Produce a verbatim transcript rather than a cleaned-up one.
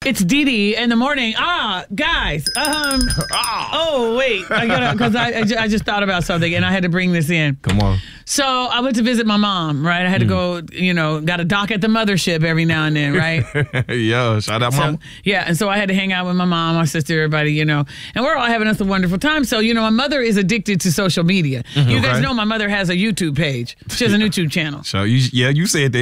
It's Dee Dee in the morning. Ah, guys. Um. Oh, wait. I gotta, because I, I, ju- I just thought about something and I had to bring this in. Come on. So I went to visit my mom, right? I had to go, you know, got to dock at the mothership every now and then, right? Yo, shout out, So, mom. yeah, and so I had to hang out with my mom, my sister, everybody, you know, and we're all having us a wonderful time. So, you know, my mother is addicted to social media. You guys Okay. know my mother has a YouTube page. She has a YouTube channel. So you, yeah, you said that.